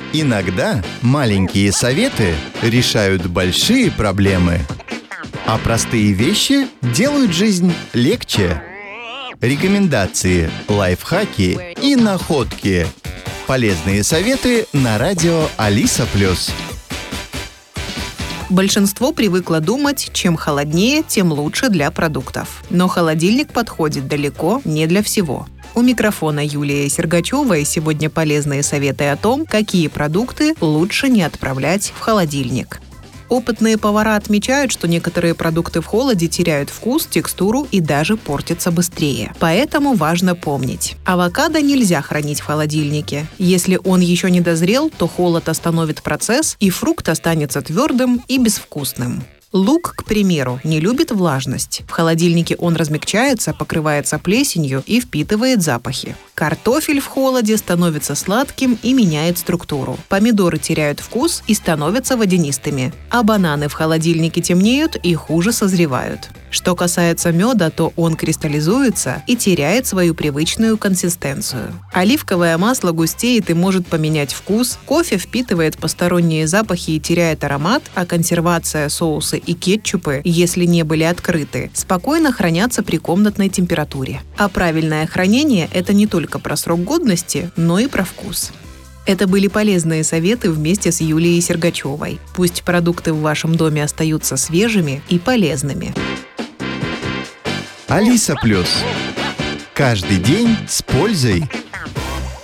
Иногда маленькие советы решают большие проблемы, а простые вещи делают жизнь легче. Рекомендации, лайфхаки и находки. Полезные советы на радио Алиса+. Большинство привыкло думать, чем холоднее, тем лучше для продуктов. Но холодильник подходит далеко не для всего. У микрофона Юлия Сергачева, и сегодня полезные советы о том, какие продукты лучше не отправлять в холодильник. Опытные повара отмечают, что некоторые продукты в холоде теряют вкус, текстуру и даже портятся быстрее. Поэтому важно помнить: авокадо нельзя хранить в холодильнике. Если он еще не дозрел, то холод остановит процесс, и фрукт останется твердым и безвкусным. Лук, к примеру, не любит влажность. В холодильнике он размягчается, покрывается плесенью и впитывает запахи. Картофель в холоде становится сладким и меняет структуру. Помидоры теряют вкус и становятся водянистыми. А бананы в холодильнике темнеют и хуже созревают. Что касается меда, то он кристаллизуется и теряет свою привычную консистенцию. Оливковое масло густеет и может поменять вкус, кофе впитывает посторонние запахи и теряет аромат, а консервация, соусы и кетчупы, если не были открыты, спокойно хранятся при комнатной температуре. А правильное хранение – это не только про срок годности, но и про вкус. Это были полезные советы вместе с Юлией Сергачевой. Пусть продукты в вашем доме остаются свежими и полезными. Алиса+. Каждый день с пользой.